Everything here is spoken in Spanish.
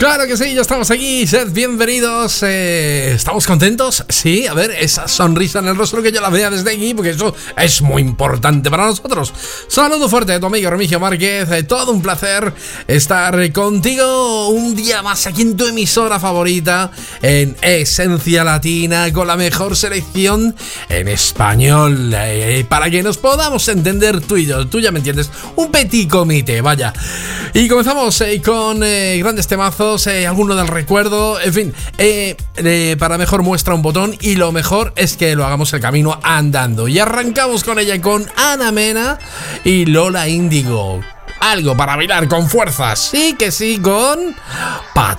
Claro que sí, ya estamos aquí, sed bienvenidos. ¿Estamos contentos? Sí, a ver, esa sonrisa en el rostro que yo la vea desde aquí, porque eso es muy importante para nosotros. Saludo fuerte de tu amigo Remigio Márquez, todo un placer estar contigo un día más aquí en tu emisora favorita, en Esencia Latina, con la mejor selección en español, para que nos podamos entender tú y yo, tú ya me entiendes, un petit comité, vaya. Y comenzamos con grandes temazos, alguno del recuerdo, en fin, para mejor muestra un botón y lo mejor es que lo hagamos el camino andando. Y arrancamos con ella, con Ana Mena y Lola Índigo. Algo para bailar con fuerza, sí que sí, con Pa'